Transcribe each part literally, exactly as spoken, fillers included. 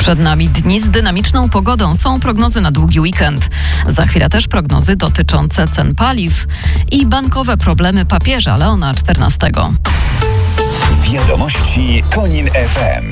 Przed nami dni z dynamiczną pogodą. Są prognozy na długi weekend. Za chwilę też prognozy dotyczące cen paliw i bankowe problemy papieża Leona czternastego. Wiadomości Konin F M.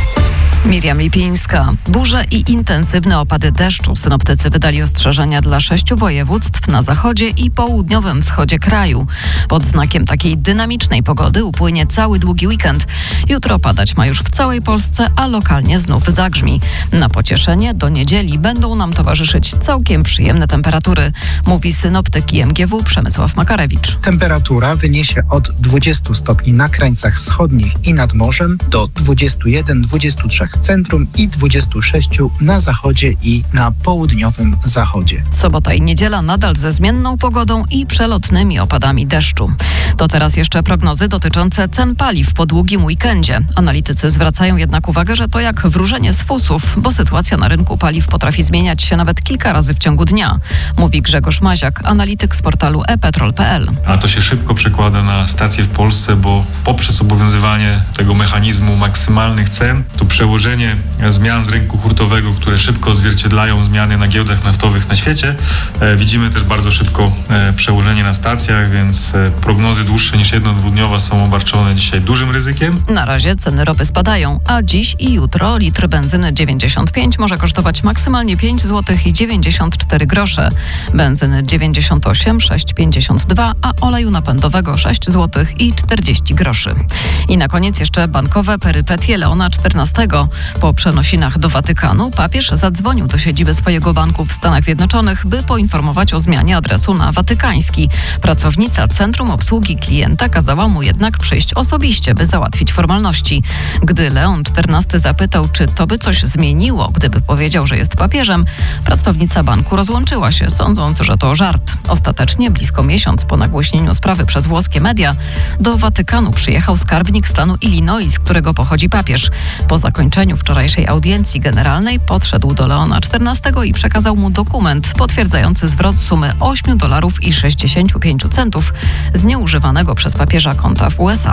Miriam Lipińska. Burze i intensywne opady deszczu. Synoptycy wydali ostrzeżenia dla sześciu województw na zachodzie i południowym wschodzie kraju. Pod znakiem takiej dynamicznej pogody upłynie cały długi weekend. Jutro padać ma już w całej Polsce, a lokalnie znów zagrzmi. Na pocieszenie do niedzieli będą nam towarzyszyć całkiem przyjemne temperatury, mówi synoptyk I M G W Przemysław Makarewicz. Temperatura wyniesie od dwudziestu stopni na krańcach wschodnich i nad morzem do dwudziestu jeden do dwudziestu trzech w centrum i dwudziestu sześciu na zachodzie i na południowym zachodzie. Sobota i niedziela nadal ze zmienną pogodą i przelotnymi opadami deszczu. To teraz jeszcze prognozy dotyczące cen paliw po długim weekendzie. Analitycy zwracają jednak uwagę, że to jak wróżenie z fusów, bo sytuacja na rynku paliw potrafi zmieniać się nawet kilka razy w ciągu dnia, mówi Grzegorz Maziak, analityk z portalu e petrol kropka p l. A to się szybko przekłada na stacje w Polsce, bo poprzez obowiązywanie tego mechanizmu maksymalnych cen, to przełożenie zmian z rynku hurtowego, które szybko odzwierciedlają zmiany na giełdach naftowych na świecie. E, widzimy też bardzo szybko e, przełożenie na stacjach, więc e, prognozy dłuższe niż jedno-dwudniowa są obarczone dzisiaj dużym ryzykiem. Na razie ceny ropy spadają, a dziś i jutro litr benzyny dziewięćdziesiąt pięć może kosztować maksymalnie pięć złotych i dziewięćdziesiąt cztery grosze, benzyny dziewięćdziesiąt osiem, sześć pięćdziesiąt dwa, a oleju napędowego sześć złotych i czterdzieści groszy. I na koniec jeszcze bankowe perypetie Leona czternastego. Po przenosinach do Watykanu papież zadzwonił do siedziby swojego banku w Stanach Zjednoczonych, by poinformować o zmianie adresu na watykański. Pracownica Centrum Obsługi Klienta kazała mu jednak przyjść osobiście, by załatwić formalności. Gdy Leon czternasty zapytał, czy to by coś zmieniło, gdyby powiedział, że jest papieżem, pracownica banku rozłączyła się, sądząc, że to żart. Ostatecznie, blisko miesiąc po nagłośnieniu sprawy przez włoskie media, do Watykanu przyjechał skarbnik stanu Illinois, z którego pochodzi papież. Po zakończeniu wczorajszej audiencji generalnej podszedł do Leona czternastego i przekazał mu dokument potwierdzający zwrot sumy osiem dolarów i sześćdziesiąt pięć centów z nieużywanego przez papieża konta w U S A.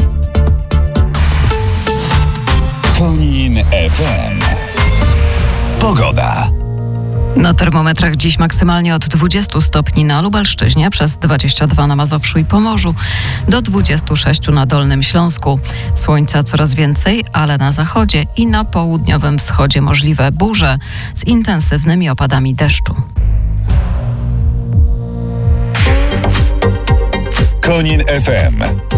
Konin F M. Pogoda. Na termometrach dziś maksymalnie od dwudziestu stopni na Lubelszczyźnie, przez dwadzieścia dwa na Mazowszu i Pomorzu, do dwudziestu sześciu na Dolnym Śląsku. Słońca coraz więcej, ale na zachodzie i na południowym wschodzie możliwe burze z intensywnymi opadami deszczu. Konin F M.